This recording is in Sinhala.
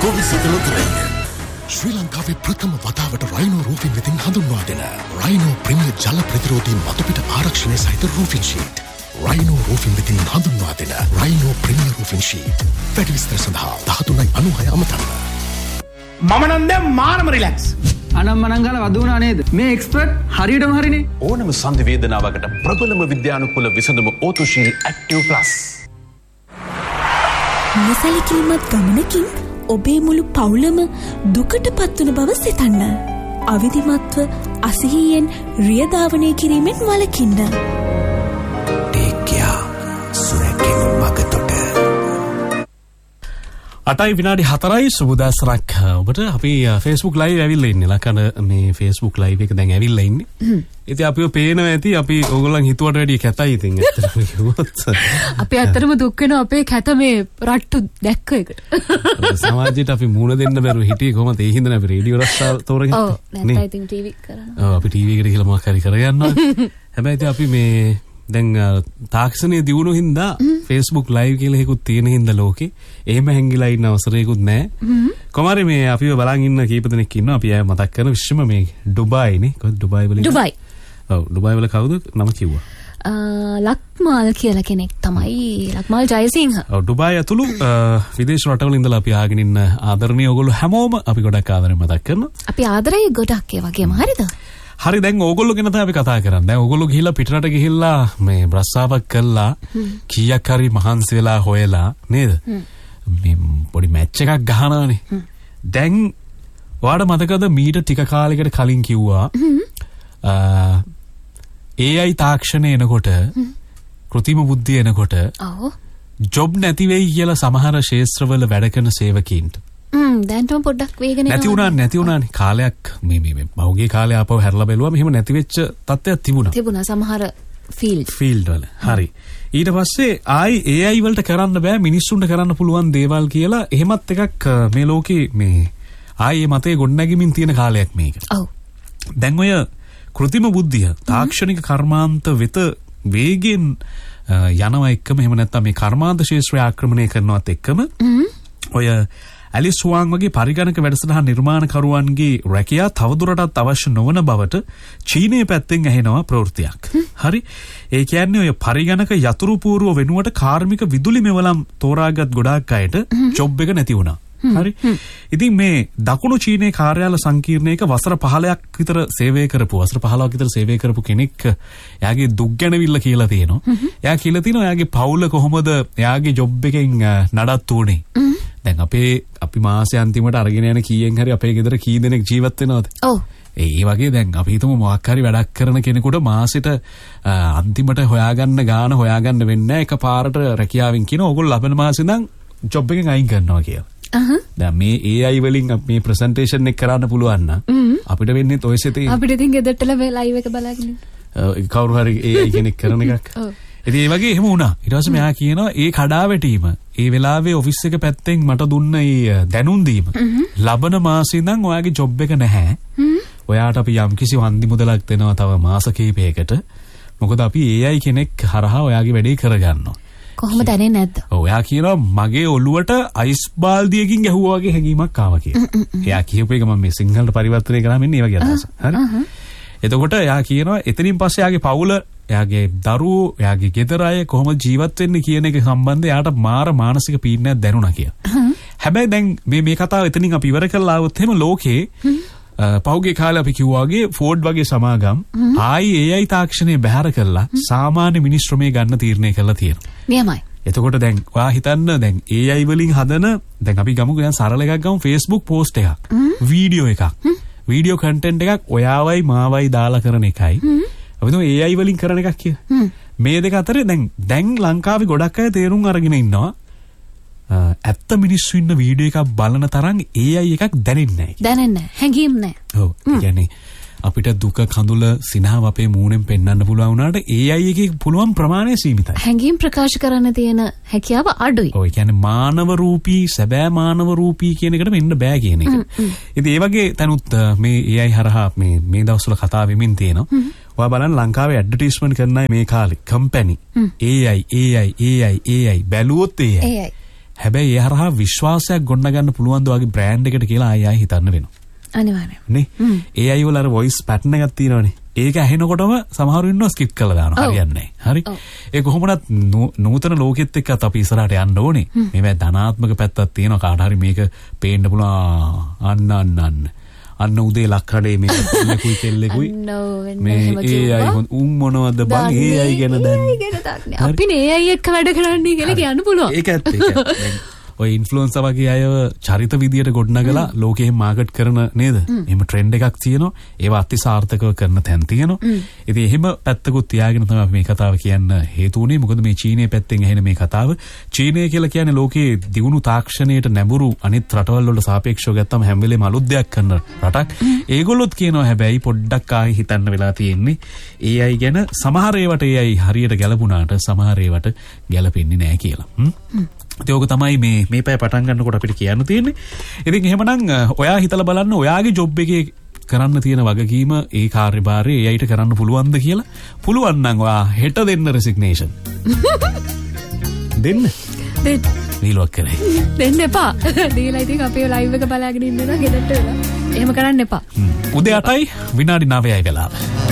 ශ්‍රී ලංකාවේ ප්‍රථම වතාවට රයිනෝ රූෆින් වෙතින් හඳුන්වා දෙන රයිනෝ ප්‍රීමියර් ජල ප්‍රතිරෝධී මතුපිට ආරක්ෂණය සහිත රූෆින් ෂීට්. රයිනෝ රූෆින් වෙතින් හඳුන්වා දෙන රයිනෝ ප්‍රීමියර් රූෆින් ෂීට්. වැඩි විස්තර සඳහා 1396 අමතන්න. මම නම් දැන් මානම රිලැක්ස්. අනම්මනම් ගාලා වදුනා නේද? මේ එක්ස්පර්ට් හරියටම හරිනේ. ඕනම සංධි වේදනාවකට ප්‍රබලම විද්‍යානුකූල විසඳුම ඕතුශීල් ඇක්ටිව් ප්ලස්. නොසැලකිලිමත් ගමනකින් ඔබේ මුළු පවුලම දුකට පත්වන බව සිතන්න. අවිධිමත්ව අසිහියෙන් රියධාවනය කිරීමෙන් වළකින්න. අටයි විනාඩි 4යි සුබදෑසනක් ඔබට. අපි Facebook live ඇවිල්ලා ඉන්නේ. ලකන මේ Facebook live එක දැන් ඇවිල්ලා ඉන්නේ. ඉතින් අපිව පේනවා ඇති අපි ඕගොල්ලන් හිතුවට වැඩිය කැතයි ඉතින් ඇත්තටම කිව්වොත්. අපි ඇත්තටම දුක් වෙනවා අපේ කැත මේ රට්ටු දැක්ක එකට. සමාජයට අපි මූණ දෙන්න බැරුව හිටියේ කොහොමද? ඒ හින්දා අපි රේඩියෝ රස්සාව තෝරගෙන. ඔව් නැත්නම් ඉතින් ටීවී කරනවා. ඔව් අපි ටීවී එකට ගිහලා මොකක් හරි කරගන්නවා. හැබැයි ඉතින් අපි මේ දැන් තාක්ෂණයේ දියුණු හින්දා Facebook live කියලා එකකුත් තියෙන හින්දා ලෝකේ එහෙම හැංගිලා ඉන්න අවසරයකුත් නැහැ. කොමාරි මේ අපිව බලන් ඉන්න කීප දෙනෙක් ඉන්නවා. අපි අය මතක් කරන විශ්වම මේ ඩුබායි නේ. කොහොමද ඩුබායි වල? ඩුබායි. ඔව් ඩුබායි වල කවුද නම කිව්වා? ලක්මාල් කියලා කෙනෙක් තමයි. ලක්මාල් ජයසිංහ. ඔව් ඩුබායි ඇතුළු විදේශ රටවල ඉඳලා අපි ආගෙන ඉන්න ආදරණීය ඔයගොල්ලෝ හැමෝම අපි ගොඩක් ආදරෙන් මතක් කරනවා. අපි ආදරයි ගොඩක් ඒ වගේම හරිද? හරි දැන් ඕගොල්ලෝ ගැන තමයි අපි කතා කරන්නේ. දැන් ඕගොල්ලෝ ගිහිල්ලා පිටරට ගිහිල්ලා මේ බ්‍රස්සාවක් කළා කීයක් හරි මහන්සි වෙලා හොයලා නේද? මේ පොඩි මැච් එකක් ගහනවානේ. දැන් ඔයාට මතකද මීට ටික කාලයකට කලින් කිව්වා AI තාක්ෂණය එනකොට කෘත්‍රිම බුද්ධිය එනකොට ජොබ් නැති වෙයි කියලා සමහර ක්ෂේත්‍රවල වැඩ කරන සේවකීන්ට දැන්ටම පොඩ්ඩක් වේගෙන නැති වුණානේ කාලයක් මේ බහුගේ කාලේ ආපහු හැරලා බැලුවම එහෙම නැති වෙච්ච තත්ත්වයක් තිබුණා සමහර ෆීල්ඩ් වල. හරි. ඊට පස්සේ ආයි AI වලට කරන්න බෑ මිනිස්සුන්ට කරන්න පුළුවන් දේවල් කියලා එහෙමත් එකක් මේ ලෝකේ මේ ආයි මතේ ගොඩනැගීමින් තියෙන කාලයක් මේක. ඔව්. දැන් ඔය කෘත්‍රිම බුද්ධිය තාක්ෂණික කර්මාන්ත වෙත වේගෙන් යනවා එක්කම එහෙම නැත්නම් මේ කර්මාන්ත ශාස්ත්‍රය ආක්‍රමණය කරනවත් එක්කම ඔය ඇලිස් හුවාන් වගේ පරිගණක වැඩසටහන් නිර්මාණකරුවන්ගේ රැකියාව තවදුරටත් අවශ්‍ය නොවන බවට චීනයේ පැත්තෙන් ඇහෙනවා ප්‍රවෘත්තියක්. හරි. ඒ කියන්නේ ඔය පරිගණක යතුරු පූර්ව වෙනුවට කාර්මික විදුලි මෙවලම් තෝරාගත් ගොඩාක් අයට ජොබ් එක නැති වුණා. හරි. ඉතින් මේ දකුණු චීනයේ කාර්යාල සංකීර්ණයක වසර 15ක් විතර සේවය කරපු කෙනෙක් එයාගේ දුක් ගැනවිල්ල කියලා තියෙනවා. එයා කියලා තියෙනවා එයාගේ පවුල කොහොමද එයාගේ ජොබ් එකෙන් නඩත්තු වුනේ. දැන් අපි මාසේ අන්තිමට අරගෙන යන කීයෙන් හරි අපේ ගෙදර කී දෙනෙක් ජීවත් වෙනවද? ඔව්. ඒ වගේ දැන් අපි හිතමු මොකක් හරි වැඩක් කරන කෙනෙකුට මාසෙට අන්තිමට හොයාගන්න වෙන්නේ එකපාරට රැකියාවෙන් කියන ඕගොල්ලෝ ලබන මාසෙ ඉඳන් ජොබ් එකෙන් අයින් කරනවා කියලා. දැන් මේ AI වලින් මේ ප්‍රසන්ටේෂන් එක කරන්න පුළුවන් නම් අපිට වෙන්නේ ඔය සෙතේ අපිට ඉතින් ගෙදරට ලයිව් එක බලාගෙන කවුරු හරි AI කෙනෙක් කරන එකක්. ඉතින් ඒ වගේ එහෙම වුණා. ඊට පස්සේ මෙයා කියනවා ඒ කඩාවැටීම ඒ වෙලාවේ ඔෆිස් එක පැත්තෙන් මට දුන්න ඒ දැනුම් දීම ලබන මාසෙ ඉඳන් ඔයාගේ ජොබ් එක නැහැ. ඔයාට අපි යම්කිසි වන්දි මුදලක් දෙනවා තව මාස කිහිපයකට. මොකද අපි AI කෙනෙක් හරහා ඔයාගේ වැඩේ කරගන්නවා. කොහොම දැනෙන්නේ නැද්ද? ඔව් එයා කියනවා මගේ ඔළුවට අයිස් බාල්දියකින් ගැහුවා වගේ හැඟීමක් ආවා කියලා. එයා කියපු එක මම මේ සිංහලට පරිවර්තනය කරාම ඉන්නේ ඒ වගේ අදහස. හරි. එතකොට එයා කියනවා එතනින් පස්සේ එයාගේ පවුල එයාගේ දරුවෝ එයාගේ ගෙදර අය කොහොමද ජීවත් වෙන්නේ කියන එක සම්බන්ධව එයාට මාර මානසික පීඩනයක් දැනුණා කියලා. හැබැයි දැන් මේ කතාව එතනින් අපි ඉවර කරලා ආවොත් එහෙම ලෝකේ පහුගිය කාලේ අපි කිව්වා වගේ ෆෝඩ් වගේ සමාගම් ආයි AI තාක්ෂණය බැහැර කරලා සාමාන්‍ය මිනිස් ශ්‍රමය ගන්න තීරණය කරලා තියෙනවා. නියමයි. එතකොට දැන් ඔයා හිතන්න දැන් AI වලින් හදන දැන් අපි ගමුකෝ දැන් සරල එකක් ගමු Facebook post එකක් වීඩියෝ එකක් වීඩියෝ කන්ටෙන්ට් එකක් ඔයාවයි මාවයි දාලා කරන එකයි අපි තුමු AI වලින් කරන එකක් කියලා. මේ දෙක අතරේ දැන් ලංකාවේ ගොඩක් අය තේරුම් අරගෙන ඉන්නවා ඇත්ත මිනිස්සු ඉන්න වීඩියෝ එකක් බලන තරම් AI එකක් දැනෙන්නේ නැහැ. හැංගීම් නැහැ. ඔව්. ඒ කියන්නේ අපිට දුක කඳුල සිනහව අපේ මූණෙන් පෙන්වන්න පුළුවන් වුණාට AI එකේ පුළුවන් ප්‍රමාණය සීමිතයි. හැංගීම් ප්‍රකාශ කරන්න තියෙන හැකියාව අඩුයි. ඔව්. ඒ කියන්නේ මානව රූපී සැබෑ මානව රූපී කියන එකට මෙන්න බෑ කියන එක. ඉතින් ඒ වගේ තනුත් මේ AI හරහා මේ දවස්වල කතා වෙමින් තියෙනවා. ඔයා බලන්න ලංකාවේ ඇඩ්වර්ටයිස්මන්ට් කරන අය මේ කාලේ කම්පැනි AI බැලුවොත් AI හැබැයි ඒ හරහා විශ්වාසයක් ගොඩනගන්න පුළුවන් ද වගේ බ්‍රෑන්ඩ් එකකට කියලා ආයෙ හිතන්න වෙනවා. අනිවාර්යයෙන්. නේ. AI වල අර වොයිස් පැටර්න් එකක් තියෙනවනේ. ඒක ඇහෙනකොටම සමහරු ඉන්නවා ස්කිප් කරලා දානවා. හරියන්නේ නැහැ. හරි. ඒ කොහොමවත් නූතන ලෝකෙත් එක්කත් අපි ඉස්සරහට යන්න ඕනේ. මේ ධනාත්මක පැත්තක් තියෙනවා. කාට හරි මේක පේන්න පුළුවන්. අන්න උදේ ලක්කඩේ මේක කෙල්ලෙකුයි මේ AI උන් මොනවද බං AI ගැන දන්නේ. අපිනේ AI එක්ක වැඩ කරන්නේ කියලා කියන්න පුළුවන්. ඒක ඇත්ත. ඔය ඉන්ෆ්ලුවෙන්සර් වගේ අයව චරිත විදියට ගොඩනගලා ලෝකෙම මාකට් කරන නේද? එහෙම ට්‍රෙන්ඩ් එකක් තියෙනවා. ඒවා අතිසාර්ථකව කරන තැන් තියෙනවා. ඉතින් එහෙම පැත්තකුත් තියාගෙන තමයි අපි මේ කතාව කියන්න හේතු වුණේ. මොකද මේ චීනයේ පැත්තෙන් ඇහෙන මේ කතාව චීනය කියලා කියන්නේ ලෝකයේ දියුණු තාක්ෂණයට නැඹුරු අනිත් රටවල් වලට සාපේක්ෂව ගත්තම හැම වෙලේම අලුත් දෙයක් කරන රටක්. ඒගොල්ලොත් කියනවා හැබැයි පොඩ්ඩක් ආයි හිතන්න වෙලා තියෙන්නේ AI ගැන. සමහර ඒවාට AI හරියට ගැලපුණාට සමහර ඒවාට ගැලපෙන්නේ නැහැ කියලා. ඒක තමයි මේ පැය පටන් ගන්නකොට අපිට කියන්න තියෙන්නේ. ඉතින් එහෙමනම් ඔයා හිතලා බලන්න ඔයාගේ ජොබ් එකේ කරන්න තියෙන වගකීම ඒ කාර්යභාරය AIට කරන්න පුළුවන්ද කියලා. පුළුවන් නම් ඔයා හෙට දෙන්න රෙසිග්නේෂන්. දෙන්න. දීලුවක් කරේ. දෙන්න එපා. දීලා ඉතින් අපේ ලයිව් එක බලාගෙන ඉන්නවා ගෙදරට වෙලා. එහෙම කරන්න එපා. උදේ 8යි විනාඩි 9යි වෙලාව.